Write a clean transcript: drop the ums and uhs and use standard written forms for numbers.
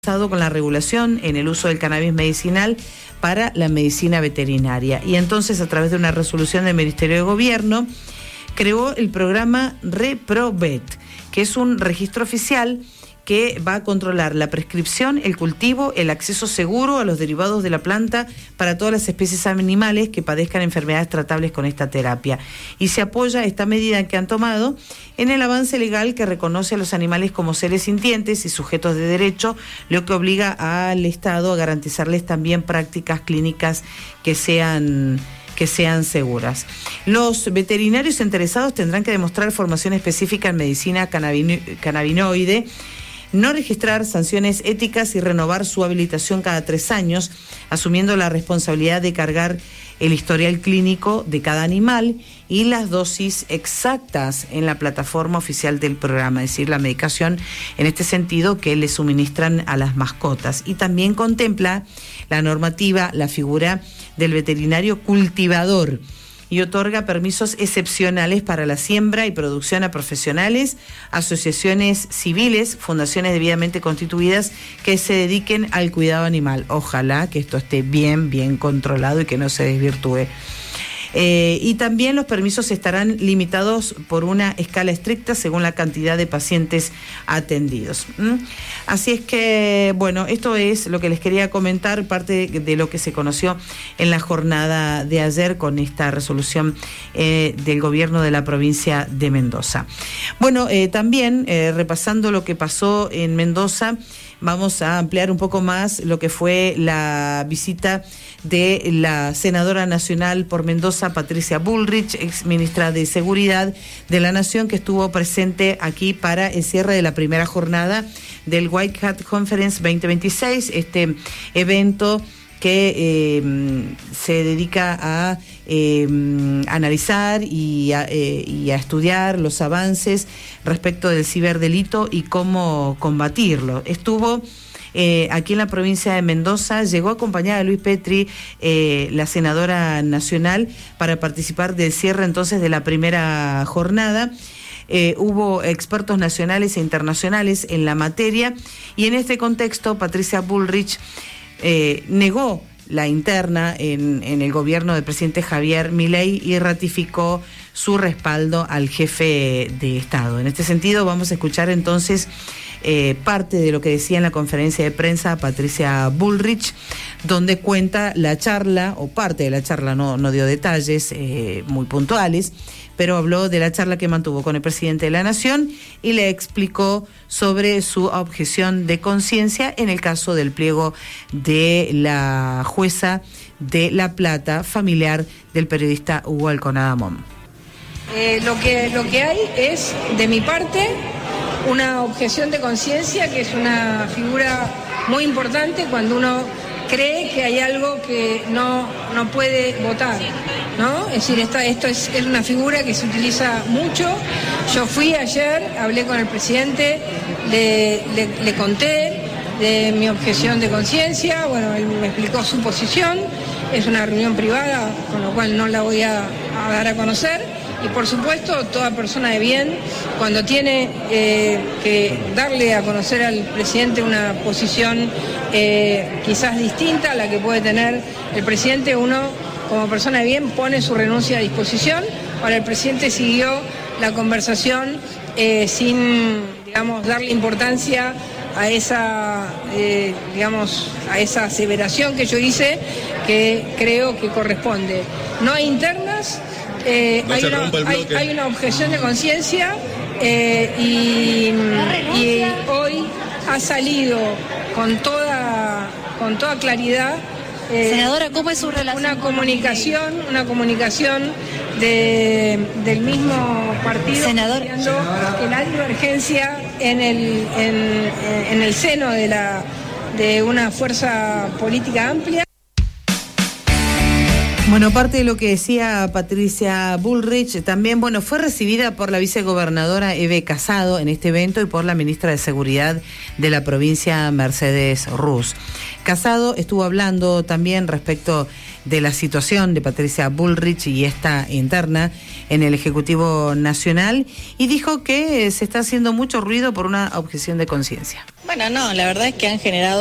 con la regulación en el uso del cannabis medicinal para la medicina veterinaria. Y entonces, a través de una resolución del Ministerio de Gobierno, creó el programa ReproVet, que es un registro oficial que va a controlar la prescripción, el cultivo, el acceso seguro a los derivados de la planta para todas las especies animales que padezcan enfermedades tratables con esta terapia. Y se apoya esta medida que han tomado en el avance legal que reconoce a los animales como seres sintientes y sujetos de derecho, lo que obliga al Estado a garantizarles también prácticas clínicas que sean seguras. Los veterinarios interesados tendrán que demostrar formación específica en medicina cannabinoide, no registrar sanciones éticas y renovar su habilitación cada 3 años, asumiendo la responsabilidad de cargar el historial clínico de cada animal y las dosis exactas en la plataforma oficial del programa, es decir, la medicación en este sentido que le suministran a las mascotas. Y también contempla la normativa la figura del veterinario cultivador y otorga permisos excepcionales para la siembra y producción a profesionales, asociaciones civiles, fundaciones debidamente constituidas que se dediquen al cuidado animal. Ojalá que esto esté bien controlado y que no se desvirtúe. Y también los permisos estarán limitados por una escala estricta según la cantidad de pacientes atendidos. Así es que, bueno, esto es lo que les quería comentar, parte de lo que se conoció en la jornada de ayer con esta resolución del gobierno de la provincia de Mendoza. Bueno, también repasando lo que pasó en Mendoza, vamos a ampliar un poco más lo que fue la visita de la senadora nacional por Mendoza, Patricia Bullrich, ex ministra de Seguridad de la Nación, que estuvo presente aquí para el cierre de la primera jornada del White Hat Conference 2026, este evento que se dedica a analizar y a estudiar los avances respecto del ciberdelito y cómo combatirlo. Estuvo aquí en la provincia de Mendoza, llegó acompañada de Luis Petri, la senadora nacional, para participar del cierre entonces de la primera jornada. Hubo expertos nacionales e internacionales en la materia y en este contexto Patricia Bullrich negó la interna en el gobierno del presidente Javier Milei y ratificó su respaldo al jefe de Estado. En este sentido, vamos a escuchar entonces parte de lo que decía en la conferencia de prensa Patricia Bullrich, donde cuenta la charla, o parte de la charla, no dio detalles muy puntuales, pero habló de la charla que mantuvo con el presidente de la Nación y le explicó sobre su objeción de conciencia en el caso del pliego de la jueza de La Plata, familiar del periodista Hugo Alconada Mon. Lo que hay es, de mi parte, una objeción de conciencia, que es una figura muy importante cuando uno cree que hay algo que no puede votar, ¿no? Es decir, esto es una figura que se utiliza mucho. Yo fui ayer, hablé con el presidente, le conté de mi objeción de conciencia, bueno, él me explicó su posición, es una reunión privada, con lo cual no la voy a dar a conocer. Y por supuesto, toda persona de bien, cuando tiene que darle a conocer al presidente una posición quizás distinta a la que puede tener el presidente, uno como persona de bien pone su renuncia a disposición. Ahora el presidente siguió la conversación sin, digamos, darle importancia a esa, a esa aseveración que yo hice, que creo que corresponde. No hay internas. Hay una objeción de conciencia y hoy ha salido con toda claridad, senadora, ¿cómo es su relación? Una comunicación del mismo partido, senador, que la divergencia en el seno de una fuerza política amplia. Bueno, parte de lo que decía Patricia Bullrich, también, bueno, fue recibida por la vicegobernadora Eve Casado en este evento y por la ministra de Seguridad de la provincia, Mercedes Ruz. Casado estuvo hablando también respecto de la situación de Patricia Bullrich y esta interna en el Ejecutivo Nacional, y dijo que se está haciendo mucho ruido por una objeción de conciencia. Bueno, no, la verdad es que han generado